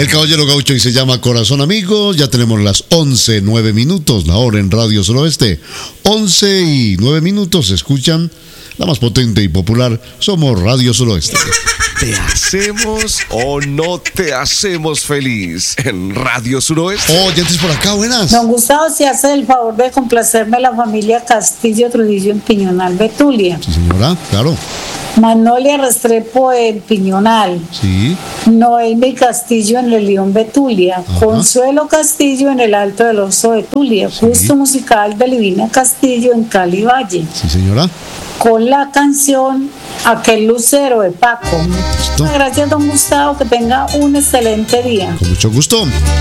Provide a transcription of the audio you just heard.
El Caballero Gaucho y se llama Corazón Amigo. Ya tenemos las 11:09, la hora en Radio Suroeste. 11:09, escuchan la más potente y popular. Somos Radio Suroeste. ¿Te hacemos o no te hacemos feliz en Radio Suroeste? Oh, ya antes por acá, buenas. Don Gustavo, si hace el favor de complacerme la familia Castillo Trujillo en Piñonal, Betulia. Sí, señora, claro. Magnolia Restrepo en Piñonal. Sí. Noemi Castillo en el León, Betulia. Ajá. Consuelo Castillo en el Alto del Oso, Betulia. Sí. Gusto musical de Livina Castillo en Cali Valle. Sí, señora. Con la canción Aquel Lucero de Paco. Listo. Gracias, don Gustavo, que tenga un excelente día. Con mucho gusto.